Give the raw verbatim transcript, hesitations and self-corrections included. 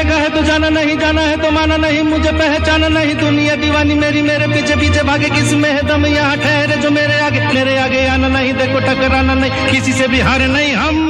देखा है तो जाना नहीं, जाना है तो माना नहीं, मुझे पहचाना नहीं, दुनिया दीवानी मेरी मेरे पीछे पीछे भागे, किस में है दम यहाँ ठहरे जो मेरे आगे, मेरे आगे आना नहीं, देखो टकराना नहीं, किसी से भी हारे नहीं हम।